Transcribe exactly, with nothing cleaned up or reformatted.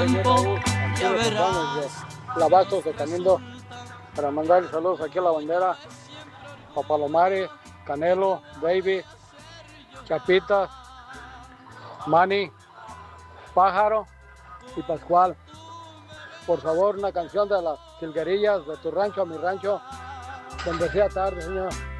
tiempo, ya verás. Lavazos de Canindo, para mandar saludos aquí a la bandera, a Palomares, Canelo, Baby, Chapita, Manny, Pájaro y Pascual. Por favor, una canción de las Jilguerillas, de tu rancho a mi rancho, donde sea tarde, señor.